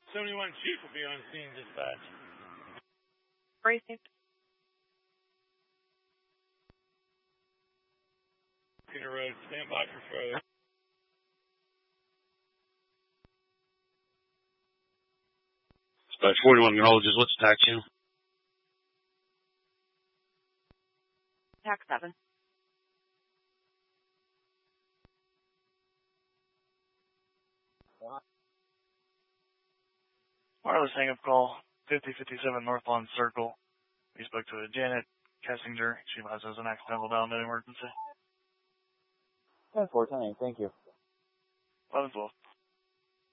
71 Chief will be on scene dispatch. Racing. Cedar Road, stand by for further. Dispatch 41 acknowledges. What's the tax channel? Tax 7. Wireless hang-up call, 5057 North Lawn Circle. We spoke to Janet Kessinger. She has an accidental development emergency. 10-4, 10-8, thank you. 11-12.